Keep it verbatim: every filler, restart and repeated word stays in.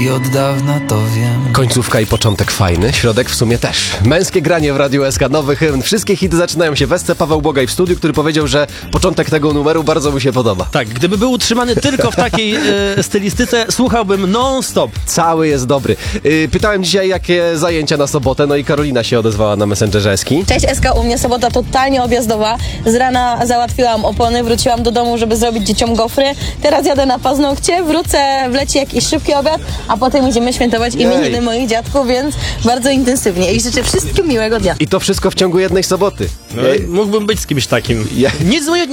i od dawna to wiem. Końcówka i początek fajny, środek w sumie też. Męskie granie w Radiu S K, nowy hymn. Wszystkie hity zaczynają się w Esce. Paweł Bogaj w studiu, który powiedział, że początek tego numeru bardzo mu się podoba. Tak, gdyby był utrzymany tylko w takiej e, stylistyce, słuchałbym non-stop. Cały jest dobry. Yy, pytałem dzisiaj, jakie zajęcia na sobotę, no i Karolina się odezwała na Messengerze Eski. Cześć S K, u mnie sobota totalnie objazdowa. Z rana załatwiłam opony, wróciłam do domu, żeby zrobić dzieciom gofry. Teraz jadę na paznokcie, wrócę, wleci jakiś szybki obiad, a potem idziemy świętować Jej. imieniny moich dziadków, więc bardzo intensywnie. I życzę wszystkim miłego dnia. I to wszystko w ciągu jednej soboty. No, mógłbym być z kimś takim. Ja- Nic,